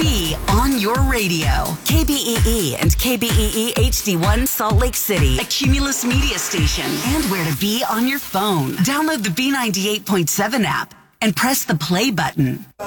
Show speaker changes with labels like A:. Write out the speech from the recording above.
A: be on your radio. KBEE and KBEE HD1 Salt Lake City, a Cumulus media station, and where to be on your phone. Download the B98.7 app and press the play button.